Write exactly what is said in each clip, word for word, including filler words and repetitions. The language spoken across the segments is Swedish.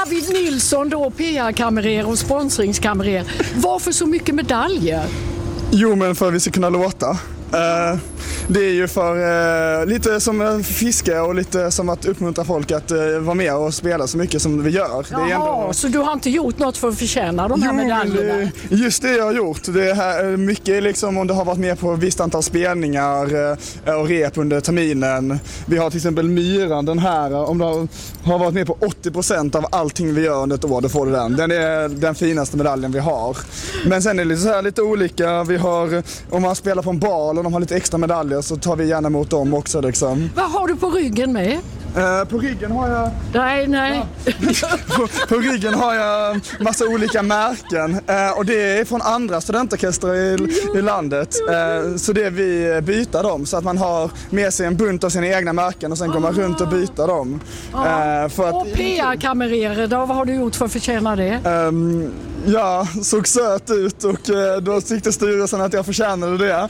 David Nilsson då, P R-kamrer och sponsringskamrer. Varför så mycket medaljer? Jo, men för att vi ska kunna låta. Uh, det är ju för uh, lite som fiske och lite som att uppmuntra folk att uh, vara med och spela så mycket som vi gör. Jaha, det är ändå... så du har inte gjort något för att förtjäna de här jo, medaljerna? Det, just det jag har gjort. Det är mycket liksom om du har varit med på ett visst antal spelningar uh, och rep under terminen. Vi har till exempel myran, den här. Om du har varit med på åttio procent av allting vi gör under ett år, då får du den. Den är den finaste medaljen vi har. Men sen är det lite, så här, lite olika. Vi har, om man spelar på en bal och de har lite extra medaljer så tar vi gärna emot dem också. Liksom. Vad har du på ryggen med? Uh, på ryggen har jag... Nej, nej. Ja. på, på ryggen har jag massa olika märken. Uh, och det är från andra studentorkestrar i, i landet. Uh, så det vi byter dem. Så att man har med sig en bunt av sina egna märken och sen går man runt och byter dem. Uh, för att, och P R-kamerere då, vad har du gjort för att förtjäna det? Um, ja, såg söt ut och uh, då tyckte styrelsen att jag förtjänade det.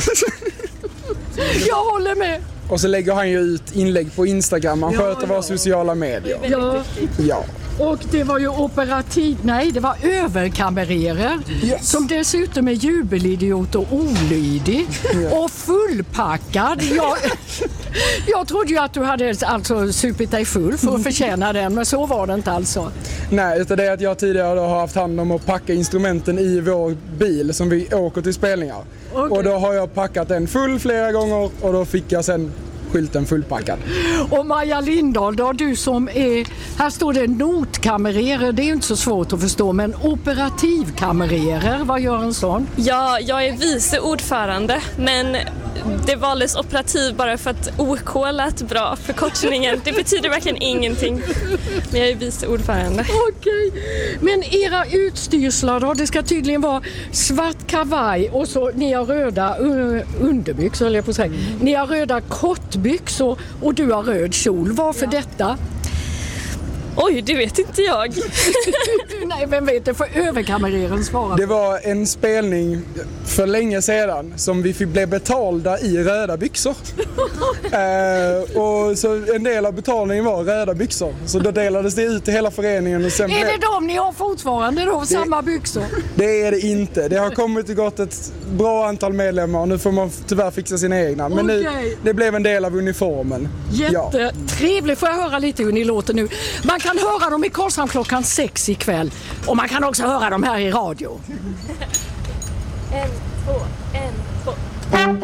Jag håller med. Och så lägger han ju ut inlägg på Instagram. Han ja, sköter ja. våra sociala medier. Ja. ja. Och det var ju operativ, nej det var överkamrerer yes. som dessutom är jubelidiot och olydig yes. och fullpackad. Jag, jag trodde ju att du hade alltså supit dig full för att förtjäna den, men så var det inte alltså. Nej, utan det är att jag tidigare har haft hand om att packa instrumenten i vår bil som vi åker till spelningar. Okay. Och då har jag packat den full flera gånger och då fick jag sen skylten fullpackad. Och Maja Lindahl då, du som är, här står det notkamrerer, det är ju inte så svårt att förstå, men operativkamrerer, vad gör en sån? Ja, jag är vice ordförande, men det valdes operativ bara för att O K lät bra, förkortningen. Det betyder verkligen ingenting. Men jag är vice ordförande. Okej, men era utstyrslar då, det ska tydligen vara svart kavaj och så ni har röda uh, underbyxor, eller jag på att säga. Ni har röda kortbyxor och du har röd kjol. Varför ja. detta? Oj, det vet inte jag. Nej, vem vet det? För överkamreren svara. Det var en spelning för länge sedan som vi fick bli betalda i röda byxor. eh, och så en del av betalningen var röda byxor. Så då delades det ut till hela föreningen. Och sen är blev... det de ni har fortfarande då, det... samma byxor? Det är det inte. Det har kommit och gått ett bra antal medlemmar och nu får man tyvärr fixa sina egna. Men okay. nu, det blev en del av uniformen. Jättetrevligt. Får jag höra lite hur ni låter nu? Man kan höra dem i Karlshamn klockan sex ikväll. Och man kan också höra dem här i radio. En, två.